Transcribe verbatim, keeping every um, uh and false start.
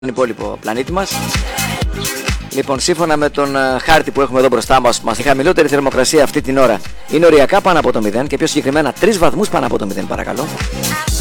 υπόλοιπο πλανήτη μας. Λοιπόν, σύμφωνα με τον uh, χάρτη που έχουμε εδώ μπροστά μας, μας η χαμηλότερη θερμοκρασία αυτή την ώρα είναι οριακά πάνω από το μηδέν και πιο συγκεκριμένα τρεις βαθμούς πάνω από το μηδέν, παρακαλώ.